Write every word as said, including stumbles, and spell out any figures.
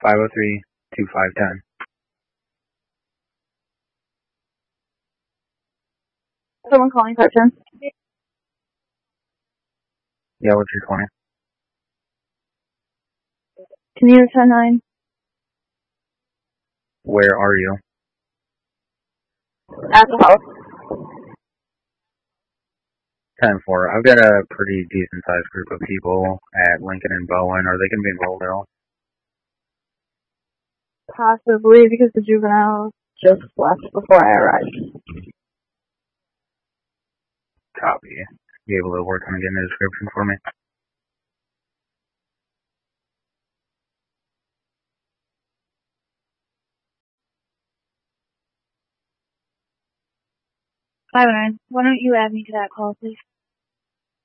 five oh three, two five one zero. Someone calling five ten. Yeah, what's your client? Commuter ten nine. Where are you? At the house. ten four. I've got a pretty decent sized group of people at Lincoln and Bowen. Are they going to be enrolled at all? Possibly, because the juvenile just left before I arrived. Copy. You able to work on getting a description for me? five oh nine. Why don't you add me to that call, please?